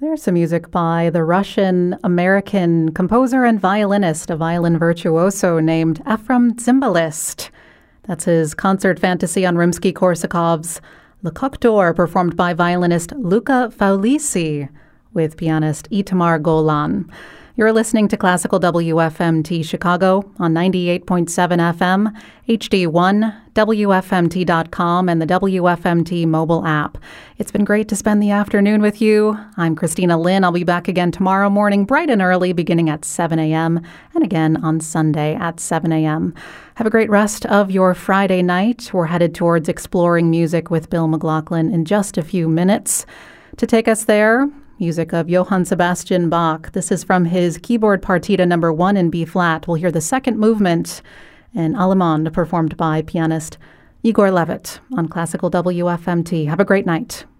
There's some music by the Russian-American composer and violinist, a violin virtuoso named Efrem Zimbalist. That's his concert fantasy on Rimsky-Korsakov's Le Coq d'Or, performed by violinist Luca Faulisi with pianist Itamar Golan. You're listening to Classical WFMT Chicago on 98.7 FM, HD1, WFMT.com, and the WFMT mobile app. It's been great to spend the afternoon with you. I'm Christina Lynn. I'll be back again tomorrow morning, bright and early, beginning at 7 a.m., and again on Sunday at 7 a.m. Have a great rest of your Friday night. We're headed towards Exploring Music with Bill McLaughlin in just a few minutes. To take us there, music of Johann Sebastian Bach. This is from his keyboard partita number 1 in B-flat. We'll hear the second movement in Allemande, performed by pianist Igor Levit on Classical WFMT. Have a great night.